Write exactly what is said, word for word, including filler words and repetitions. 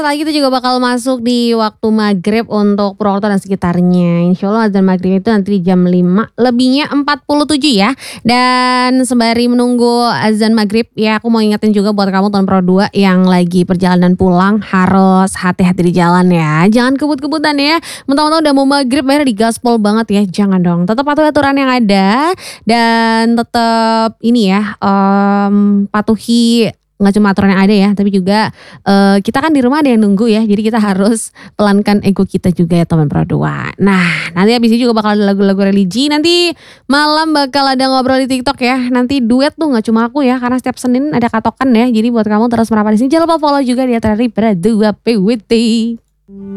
setelah itu juga bakal masuk di waktu maghrib untuk Purwokerto dan sekitarnya. Insya Allah azan maghrib itu nanti di jam lima lebihnya empat puluh tujuh ya. Dan sembari menunggu azan maghrib ya, aku mau ingetin juga buat kamu tahun Pro dua yang lagi perjalanan pulang harus hati-hati di jalan ya. Jangan kebut-kebutan ya. Mentang-mentang udah mau maghrib akhirnya digaspol banget ya. Jangan dong. Tetap patuhi aturan yang ada dan tetap ini ya um, patuhi nggak cuma aturan yang ada ya, tapi juga uh, kita kan di rumah ada yang nunggu ya, jadi kita harus pelankan ego kita juga ya teman Pro dua. Nah nanti abis itu juga bakal ada lagu-lagu religi, nanti malam bakal ada ngobrol di TikTok ya, nanti duet tuh nggak cuma aku ya, karena setiap Senin ada katokan ya, jadi buat kamu terus merapat di sini. Jangan lupa follow juga di acara Pro dua P W T.